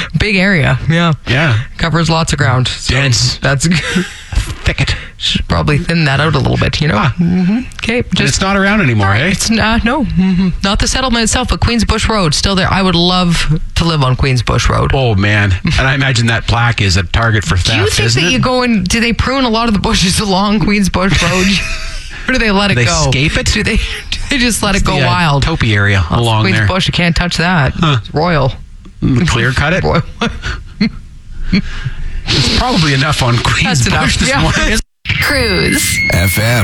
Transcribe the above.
Big area. Yeah. Yeah. Covers lots of ground. So Dense. That's Thicket. should probably thin that out a little bit, you know? Okay. And it's not around anymore, eh? It's no. Not the settlement itself, but Queensbush Road. Still there. I would love to live on Queensbush Road. Oh, man. And I imagine that plaque is a target for theft, Do you think isn't that it? you go and do they prune a lot of the bushes along Queensbush Road? Or do they let it They go? escape it? Do they just let it go The, wild? Topi area along there. Queensbush, you can't touch that. It's royal. Clear cut it. Royal. It's probably enough on That's enough. Queensbush this Yeah. morning. Cruise. FM.